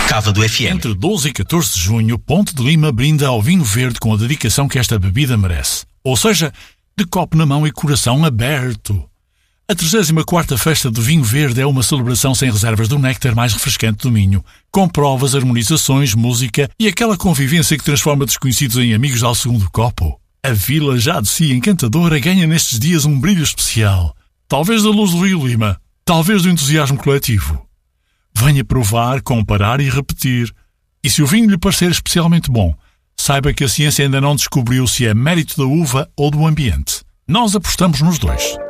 Cava do FM. Entre 12 e 14 de junho, Ponte de Lima brinda ao vinho verde com a dedicação que esta bebida merece. Ou seja, de copo na mão e coração aberto. A 34ª Festa do Vinho Verde é uma celebração sem reservas do néctar mais refrescante do Minho, com provas, harmonizações, música e aquela convivência que transforma desconhecidos em amigos ao segundo copo. A vila, já de si encantadora, ganha nestes dias um brilho especial. Talvez da luz do Rio Lima, talvez do entusiasmo coletivo. Venha provar, comparar e repetir. E se o vinho lhe parecer especialmente bom, saiba que a ciência ainda não descobriu se é mérito da uva ou do ambiente. Nós apostamos nos dois.